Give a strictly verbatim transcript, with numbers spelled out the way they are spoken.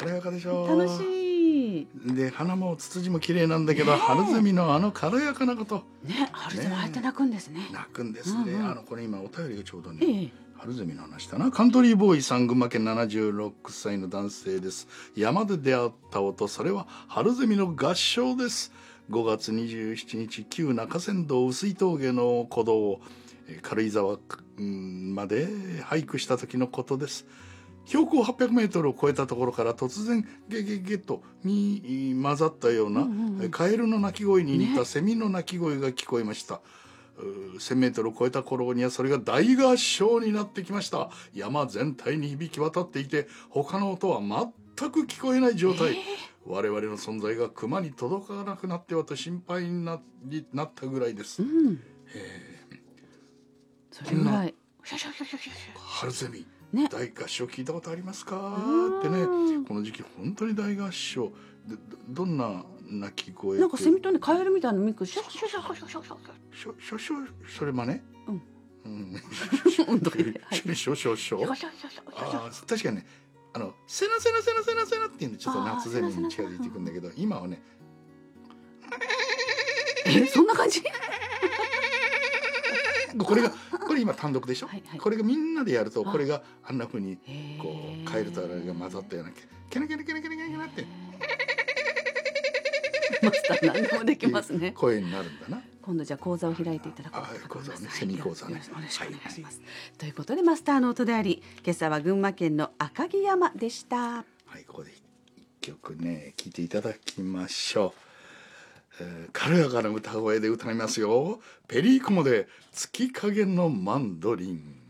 軽やかでしょ。 楽しい。 で花もツツジも綺麗なんだけど、春ゼミのあの軽やかなことね、春ゼミああやって鳴くんですね。 鳴くんですね、 うんうん、 あのこれ今お便りがちょうどね、 ええ、 春ゼミの話だな。カントリーボーイさん、群馬県ななじゅうろくさいの男性です。山で出会った音、それは春ゼミの合唱です。ごがつにじゅうしちにち、旧中山道碓氷峠の古道を軽井沢まで俳句した時のことです。標高はっぴゃくメートルを超えたところから突然ゲゲゲとに混ざったような、うんうんうん、カエルの鳴き声に似たセミの鳴き声が聞こえました、ね、せんメートルを超えた頃にはそれが大合唱になってきました。山全体に響き渡っていて他の音は全く聞こえない状態、えー、我々の存在が熊に届かなくなってはと心配に な, なったぐらいです、うん、えー、 それぐらい春ゼミね、 大合唱聞いたことありますかってね。この時期本当に大合唱で ど, どんな鳴き声なんかセミとねカエルみたいなミクシャシャシャシャシャシャシャシャシャそれ真似うんうんシャシャシャあ確かにねあのセナセナセナセナセナっていうのちょっと夏ゼミに近づいていくんだけど今はねえそんな感じこれがこれ今単独でしょ、 はいはい、 これがみんなでやるとこれがあんな風にこうカエルとあれが混ざったようなケナケナケナケナケナってマスター何でもできますね声になるんだな。 今度じゃあ講座を開いていただこうと思います。 セミ講座ね。 よろしくお願いします、はい、ということでマスターの音であり今朝は群馬県の赤城山でした。 はい、ここで一曲ね聴いていただきましょう。えー、軽やかな歌声で歌いますよ。ペリーコモで月影のマンドリン。